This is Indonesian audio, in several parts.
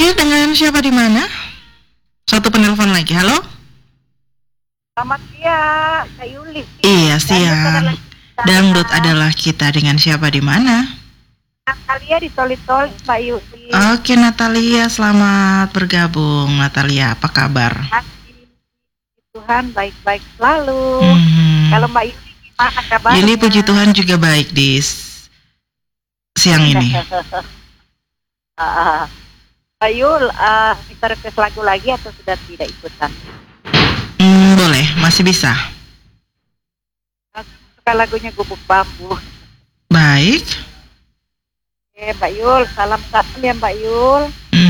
Iya, dengan siapa di mana? Satu penelpon lagi. Halo? Selamat siang, Kak Yuli. Iya, siang. Dangdut adalah kita, dengan siapa di mana? Natalia di Solid-Solid, Mbak Yuli. Oke, Natalia, selamat bergabung. Natalia, apa kabar? Tuhan baik-baik selalu. Kalau Mbak Yuli gimana kabarnya? Yuli, puji Tuhan juga baik di siang ini. Mbak Yul, kita request lagu lagi atau sudah tidak ikutan? Boleh, masih bisa. Aku suka lagunya Gubuk Bambu. Baik. Mbak Yul, salam ya Mbak Yul.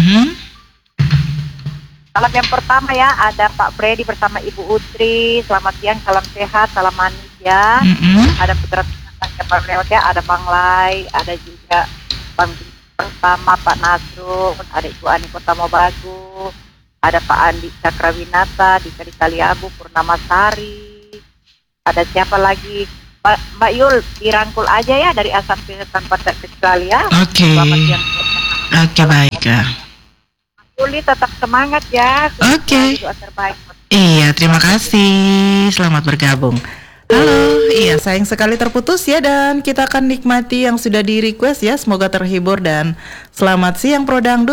Salam yang pertama ya, ada Pak Freddy bersama Ibu Utri. Selamat siang, salam sehat, salam manis ya. Ada Putra ya, ada Bang Lai, ada juga Bang pertama Pak Nasrul, ada Ibu Ani Kota Mobagu, ada Pak Andi Cakrawinata di Kaliabu, Purnama Sari. Ada siapa lagi? Mbak Yul, dirangkul aja ya dari asam tanpa terkecuali ya. Oke. Oke, baik ya. Yuli tetap semangat ya. Oke. Iya, terima kasih. Selamat bergabung. Halo, iya sayang sekali terputus ya, dan kita akan nikmati yang sudah di request ya. Semoga terhibur dan selamat siang Pro Dangdut.